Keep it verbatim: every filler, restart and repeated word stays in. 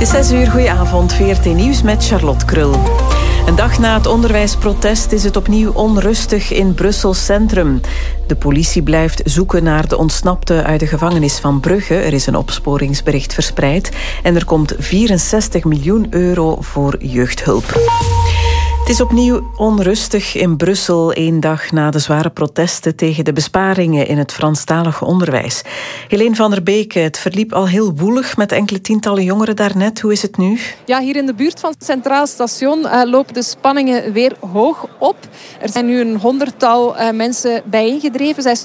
is zes uur, goedenavond, V R T Nieuws met Charlotte Krul. Een dag na het onderwijsprotest is het opnieuw onrustig in Brussel Centrum. De politie blijft zoeken naar de ontsnapte uit de gevangenis van Brugge. Er is een opsporingsbericht verspreid en er komt vierenzestig miljoen euro voor jeugdhulp. Het is opnieuw onrustig in Brussel, één dag na de zware protesten tegen de besparingen in het Franstalige onderwijs. Helene van der Beek, het verliep al heel woelig met enkele tientallen jongeren daarnet. Hoe is het nu? Ja, hier in de buurt van het Centraal Station uh, lopen de spanningen weer hoog op. Er zijn nu een honderdtal uh, mensen bijeengedreven. Zij